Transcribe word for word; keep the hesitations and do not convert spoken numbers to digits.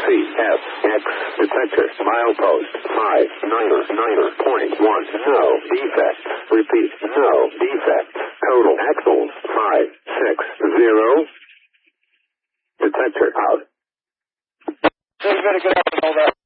F, X, detector, milepost, five, niner, niner, point one, no, defect, repeat, no, defect, total axles, five, six, zero, detector out. So you better get up and all that.